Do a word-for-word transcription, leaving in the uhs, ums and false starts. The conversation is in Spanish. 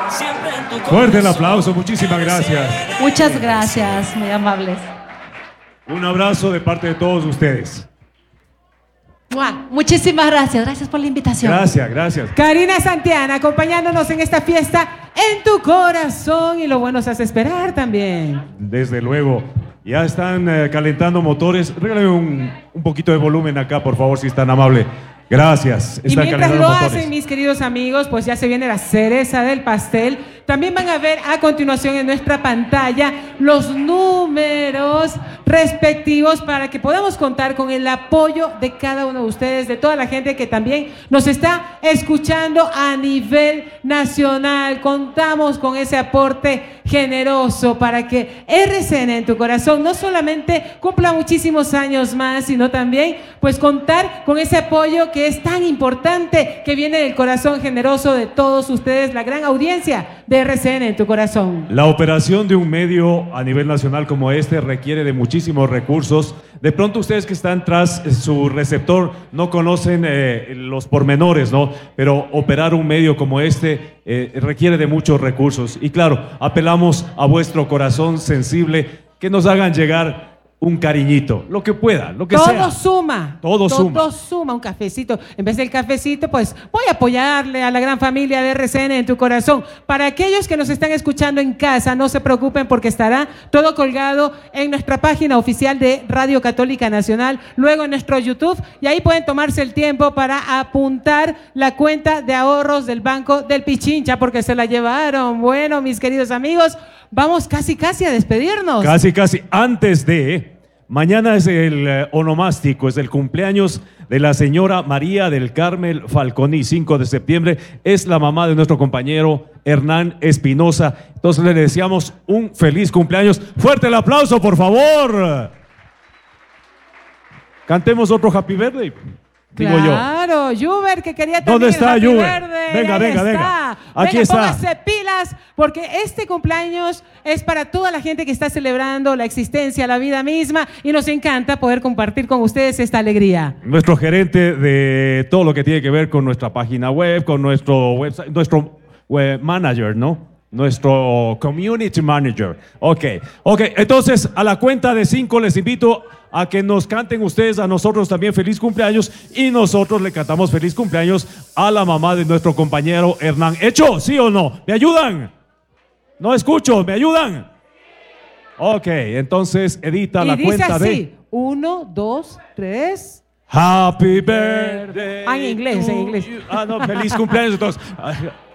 Fuerte el aplauso, muchísimas gracias. Muchas gracias, muy amables. Un abrazo de parte de todos ustedes. ¡Mua! Muchísimas gracias, gracias por la invitación. Gracias, gracias. Karina Santiana, acompañándonos en esta fiesta en tu corazón, y lo bueno se hace esperar también. Desde luego. Ya están eh, calentando motores. Regálame un, un poquito de volumen acá, por favor, si es tan amable. Gracias. Y Están mientras calentando lo motores. hacen, mis queridos amigos, pues ya se viene la cereza del pastel. También van a ver a continuación en nuestra pantalla los números respectivos para que podamos contar con el apoyo de cada uno de ustedes, de toda la gente que también nos está escuchando a nivel nacional. Contamos con ese aporte generoso para que R C N en tu corazón no solamente cumpla muchísimos años más, sino también pues contar con ese apoyo que es tan importante, que viene del corazón generoso de todos ustedes, la gran audiencia de R C N en tu corazón. La operación de un medio a nivel nacional como este requiere de muchísimos recursos. De pronto ustedes que están tras su receptor no conocen eh, los pormenores, ¿no? Pero operar un medio como este eh, requiere de muchos recursos. Y claro, apelamos a vuestro corazón sensible que nos hagan llegar un cariñito, lo que pueda, lo que Todo sea. suma. Todo suma. Todo suma, un cafecito. En vez del cafecito, pues voy a apoyarle a la gran familia de R C N en tu corazón. Para aquellos que nos están escuchando en casa, no se preocupen porque estará todo colgado en nuestra página oficial de Radio Católica Nacional, luego en nuestro YouTube, y ahí pueden tomarse el tiempo para apuntar la cuenta de ahorros del Banco del Pichincha, porque se la llevaron. Bueno, mis queridos amigos, vamos casi casi a despedirnos. Casi, casi. Antes de... Mañana es el eh, onomástico, es el cumpleaños de la señora María del Carmen Falconi, cinco de septiembre. Es la mamá de nuestro compañero Hernán Espinosa. Entonces le deseamos un feliz cumpleaños. Fuerte el aplauso, por favor. Cantemos otro Happy Birthday. Digo claro, yo. Juber, que quería también. ¿Dónde está el Happy Juber? Birthday. Venga, Ahí venga, está. venga. Aquí venga, está. Póngase pilas, porque este cumpleaños es para toda la gente que está celebrando la existencia, la vida misma, y nos encanta poder compartir con ustedes esta alegría. Nuestro gerente de todo lo que tiene que ver con nuestra página web, con nuestro website, nuestro web manager, ¿no? Nuestro community manager. Ok, ok. Entonces, a la cuenta de cinco les invito a que nos canten ustedes a nosotros también feliz cumpleaños, y nosotros le cantamos feliz cumpleaños a la mamá de nuestro compañero Hernán. ¿Hecho? ¿Sí o no? ¿Me ayudan? No escucho, ¿me ayudan? Ok, entonces edita Y la dice cuenta así, de... uno, dos, tres... Happy birthday. Ah, en inglés, to en inglés. you. Ah, no, feliz cumpleaños entonces.